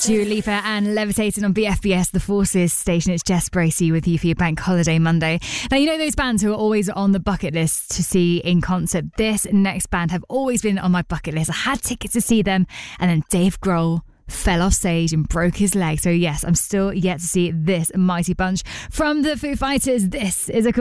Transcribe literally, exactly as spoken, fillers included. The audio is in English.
Dua Lipa and Levitating on B F B S, the Forces station. It's Jess Bracey with you for your Bank Holiday Monday. Now, you know those bands who are always on the bucket list to see in concert? This next band have always been on my bucket list. I had tickets to see them, and then Dave Grohl fell off stage and broke his leg. So yes, I'm still yet to see this mighty bunch. From the Foo Fighters, this is a